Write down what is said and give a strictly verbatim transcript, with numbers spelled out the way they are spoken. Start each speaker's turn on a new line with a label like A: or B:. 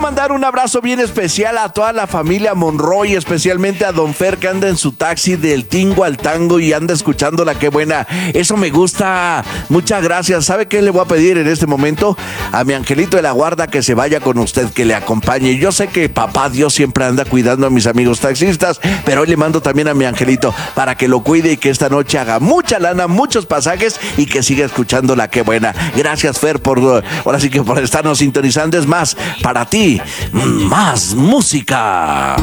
A: mandar un abrazo bien especial a toda la familia Monroy, especialmente a don Fer, que anda en su taxi del tingo al tango y anda escuchando la que buena. Eso me gusta. Muchas gracias. ¿Sabe qué le voy a pedir en este momento? A mi angelito de la guarda que se vaya con usted, que le acompañe. Yo sé que papá Dios siempre anda cuidando a mis amigos taxistas, pero hoy le mando también a mi angelito para que lo cuide y que esta noche haga mucha lana, muchos pasajes y que siga escuchando la que buena. Gracias, Fer, por ahora sí que por estarnos sintonizando. Es más, para ti, más música.